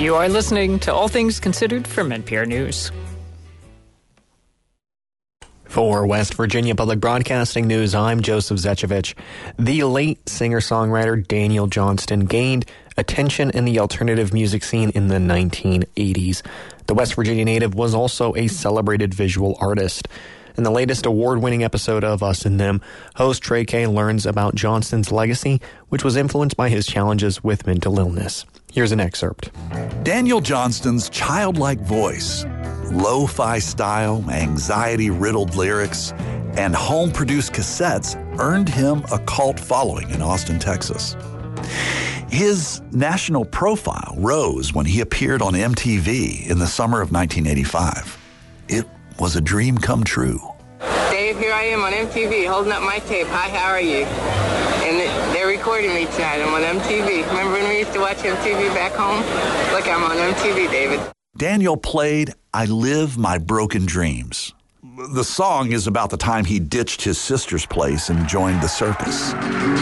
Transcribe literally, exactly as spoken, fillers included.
You are listening to All Things Considered from N P R News. For West Virginia Public Broadcasting News, I'm Joseph Zechevich. The late singer-songwriter Daniel Johnston gained attention in the alternative music scene in the nineteen eighties. The West Virginia native was also a celebrated visual artist. In the latest award-winning episode of Us and Them, host Trey Kay learns about Johnston's legacy, which was influenced by his challenges with mental illness. Here's an excerpt. Daniel Johnston's childlike voice, lo-fi style, anxiety-riddled lyrics, and home-produced cassettes earned him a cult following in Austin, Texas. His national profile rose when he appeared on M T V in the summer of nineteen eighty-five. It was a dream come true. Dave, here I am on M T V holding up my tape. Hi, how are you? And they're recording me tonight. I'm on M T V. Remember when we used to watch M T V back home? Look, I'm on M T V, David. Daniel played I Live My Broken Dreams. The song is about the time he ditched his sister's place and joined the circus.